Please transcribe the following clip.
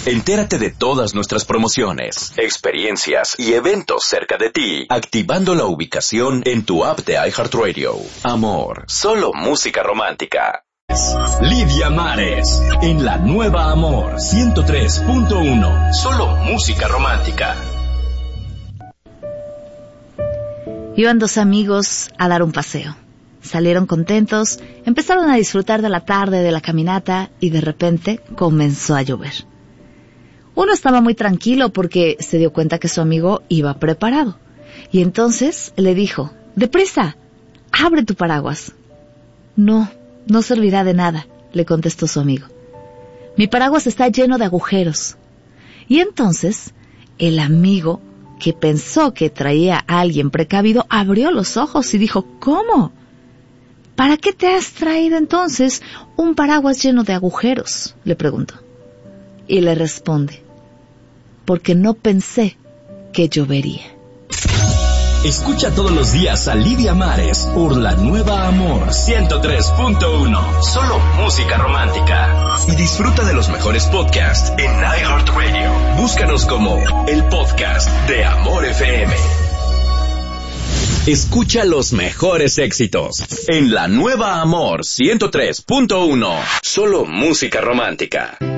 Entérate de todas nuestras promociones, experiencias y eventos cerca de ti, activando la ubicación en tu app de iHeartRadio. Amor, solo música romántica. Lidia Mares, en la nueva Amor 103.1, solo música romántica. Iban dos amigos a dar un paseo. Salieron contentos, empezaron a disfrutar de la tarde, de la caminata, y de repente comenzó a llover. Uno estaba muy tranquilo porque se dio cuenta que su amigo iba preparado. Y entonces le dijo: «¡Deprisa! ¡Abre tu paraguas!». «No servirá de nada», le contestó su amigo. «Mi paraguas está lleno de agujeros». Y entonces el amigo, que pensó que traía a alguien precavido, abrió los ojos y dijo: «¿Cómo? ¿Para qué te has traído entonces un paraguas lleno de agujeros?», le preguntó. Y le responde: «Porque no pensé que llovería». Escucha todos los días a Lidia Mares por la nueva Amor 103.1. Solo música romántica. Y disfruta de los mejores podcasts en iHeartRadio. Búscanos como el podcast de Amor FM. Escucha los mejores éxitos en la nueva Amor 103.1. Solo música romántica.